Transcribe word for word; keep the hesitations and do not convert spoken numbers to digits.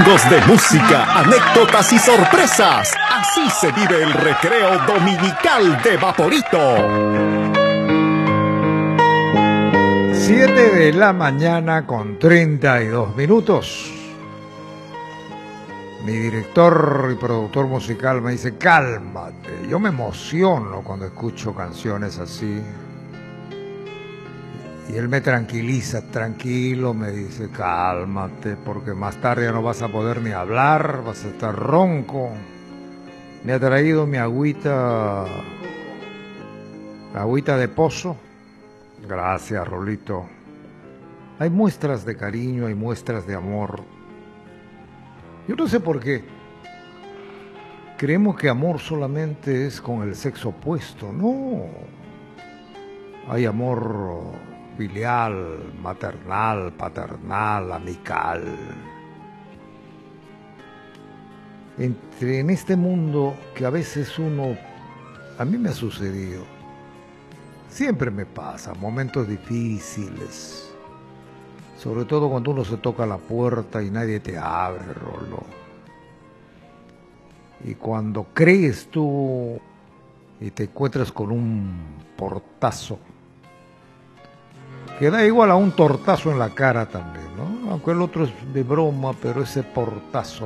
Domingos de música, anécdotas y sorpresas. Así se vive el recreo dominical de Vaporito. siete de la mañana con treinta y dos minutos. Mi director y productor musical me dice, cálmate. Yo me emociono cuando escucho canciones así. Y él me tranquiliza, tranquilo, me dice, cálmate, porque más tarde ya no vas a poder ni hablar, vas a estar ronco. Me ha traído mi agüita, agüita de pozo. Gracias, Rolito. Hay muestras de cariño, hay muestras de amor. Yo no sé por qué. Creemos que amor solamente es con el sexo opuesto. No. Hay amor filial, maternal, paternal, amical. Entre, en este mundo que a veces uno, a mí me ha sucedido, siempre me pasa, momentos difíciles, sobre todo cuando uno se toca la puerta y nadie te abre, Rolo. Y cuando crees tú y te encuentras con un portazo, que da igual a un tortazo en la cara también, ¿no? Aunque el otro es de broma, pero ese portazo